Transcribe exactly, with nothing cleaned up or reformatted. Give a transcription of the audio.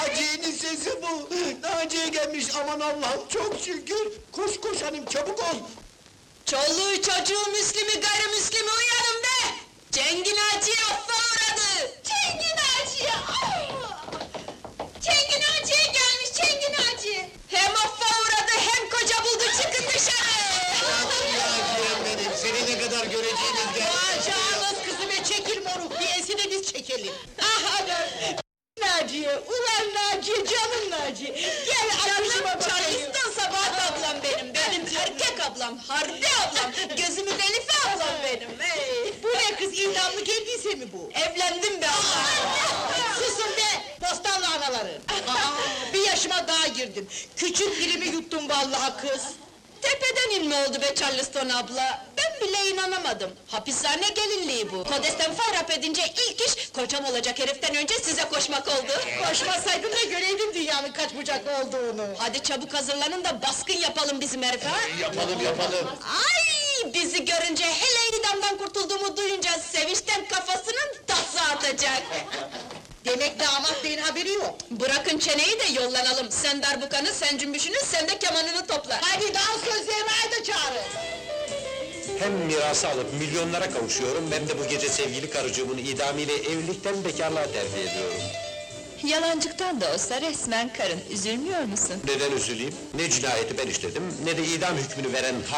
Naciye'nin sesi bu! Naciye gelmiş, aman Allah'ım çok şükür! Koş koş hanım, çabuk ol! Çoluğu çocuğu Müslüm'ü gayrimüslimi uyanın be! Cengi Naciye affa uğradı! Cengi Naciye! ah! Cengi Naciye gelmiş, Cengi Naciye! Hem affa uğradı hem koca buldu, çıkın dışarı! Naciye'm benim, seni ne kadar göreceğimiz geldi! Bağıracağınız kızıma çekil moruk, bir esine biz çekelim. Ah anam! Naciye, ulan Naciye, canım Naciye! Gel Canım aklıma bakayım! Charleston Sabahat ablam benim, benim erkek ablam, Harbi ablam, gözümü delife ablam benim, hey! Bu ne kız, idamlı geldiyse mi bu? Evlendim be abla! Susun be, bostanlı anaları! Aa, bir yaşıma daha girdim, küçük dilimi yuttum vallahi kız! Tepeden inme oldu be Charleston abla! Ben bile inanamadım! Hapishane gelinliği bu! Kodesten farap edince ilk iş, kocam olacak heriften önce size koşmak oldu! Koşmasaydım da göreydim dünyanın kaç bucak olduğunu! Hadi çabuk hazırlanın da baskın yapalım bizim herife, ha? Yapalım, yapalım! Ay, bizi görünce, hele idamdan kurtulduğumu duyunca sevinçten kafasının tası atacak! Demek damat beyin haberi yok! Bırakın çeneyi de yollanalım! Sen darbukanı, sen cümbüşünü, sen de kemanını topla! Hadi dans sözlerine de çağırın! Hem mirası alıp milyonlara kavuşuyorum, hem de bu gece sevgili karıcığımın idamıyla evlilikten bekarlığa terfi ediyorum. Yalancıktan da olsa resmen karın, üzülmüyor musun? Neden üzüleyim? Ne cinayeti ben işledim, ne de idam hükmünü veren